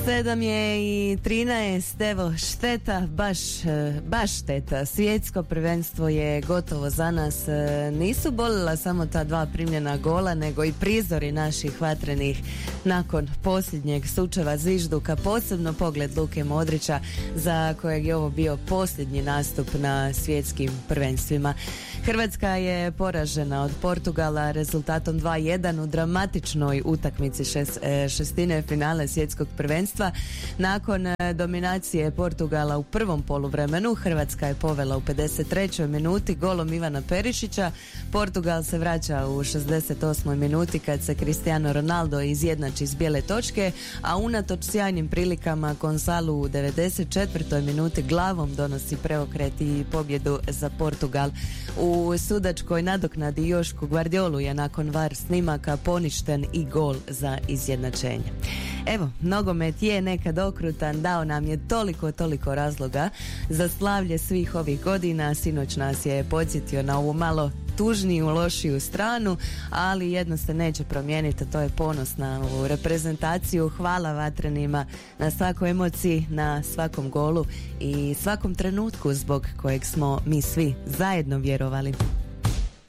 7:13, evo šteta, baš šteta. Svjetsko prvenstvo je gotovo za nas. Nisu bolila samo ta dva primljena gola, nego i prizori naših vatrenih nakon posljednjeg sučeva zvižduka, posebno pogled Luke Modrića, za kojeg je ovo bio posljednji nastup na svjetskim prvenstvima. Hrvatska je poražena od Portugala rezultatom 2:1 u dramatičnoj utakmici šestine finale svjetskog prvenstva. Nakon dominacije Portugala u prvom poluvremenu, Hrvatska je povela u 53. minuti golom Ivana Perišića. Portugal se vraća u 68. minuti kad se Cristiano Ronaldo izjednači s bijele točke, a unatoč sjajnim prilikama Gonzalo u 94. minuti glavom donosi preokret i pobjedu za Portugal. U sudačkoj nadoknadi Jošku Gvardiolu je nakon VAR snimaka poništen i gol za izjednačenje. Evo, nogomet je nekad okrutan, dao nam je toliko razloga za slavlje svih ovih godina. Sinoć nas je podsjetio na ovu malo tužniju, lošiju stranu, ali jedno se neće promijeniti, to je ponos na ovu reprezentaciju. Hvala vatrenima na svakoj emociji, na svakom golu i svakom trenutku zbog kojeg smo mi svi zajedno vjerovali.